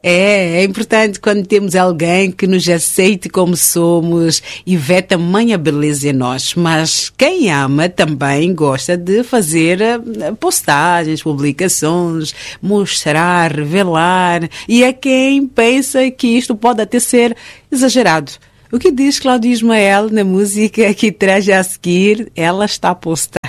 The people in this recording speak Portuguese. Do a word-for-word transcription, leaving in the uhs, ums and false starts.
É, é importante quando temos alguém que nos aceite como somos e vê tamanha beleza em nós. Mas quem ama também gosta de fazer postagens, publicações, mostrar, revelar. E há quem pensa que isto pode até ser exagerado. O que diz Cláudio Ismael na música que traz a seguir? Ela está postada.